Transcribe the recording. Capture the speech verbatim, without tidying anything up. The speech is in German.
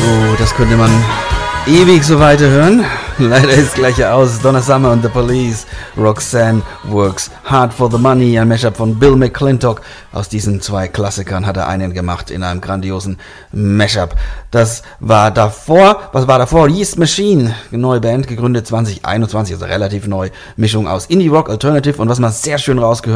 Oh, das könnte man ewig so weiterhören. Leider ist gleich aus. Donna Summer und The Police. Roxanne Works Hard for the Money. Ein Mashup von Bill McClintock. Aus diesen zwei Klassikern hat er einen gemacht in einem grandiosen Mashup. Das war davor, was war davor? Yeast Machine. Neue Band, gegründet zwanzig einundzwanzig, also relativ neu. Mischung aus Indie Rock, Alternative und was man sehr schön rausgehört